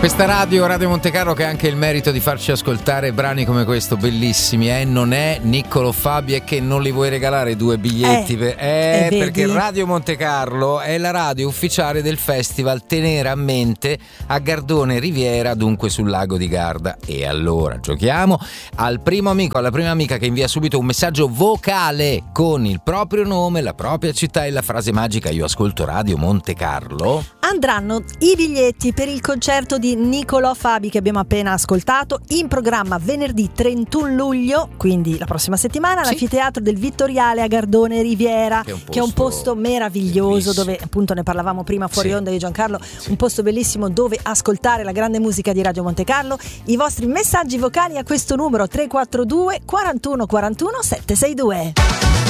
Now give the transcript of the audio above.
Questa Radio Monte Carlo, che ha anche il merito di farci ascoltare brani come questo, bellissimi, non è Niccolò Fabi, e che non li vuoi regalare 2 biglietti? Perché Radio Monte Carlo è la radio ufficiale del festival Tenere a Mente a Gardone Riviera, dunque sul lago di Garda. E allora giochiamo al primo amico, alla prima amica che invia subito un messaggio vocale con il proprio nome, la propria città e la frase magica "Io ascolto Radio Monte Carlo". Andranno i biglietti per il concerto di Niccolò Fabi che abbiamo appena ascoltato, in programma venerdì 31 luglio, quindi la prossima settimana, all'Anfiteatro del Vittoriale a Gardone Riviera, che è un posto meraviglioso, dove appunto ne parlavamo prima fuori onda di Giancarlo, un posto bellissimo dove ascoltare la grande musica di Radio Monte Carlo. I vostri messaggi vocali a questo numero 342 41 41 762.